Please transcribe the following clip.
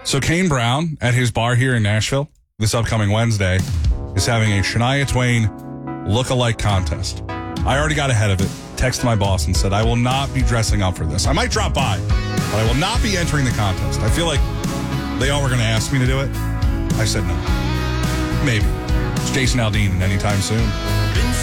So Kane Brown at his bar here in Nashville this upcoming Wednesday is having a Shania Twain look-alike contest. I already got ahead of it, texted my boss and said, I will not be dressing up for this. I might drop by, but I will not be entering the contest. I feel like they all were going to ask me to do it. I said no. Maybe. It's Jason Aldean anytime soon.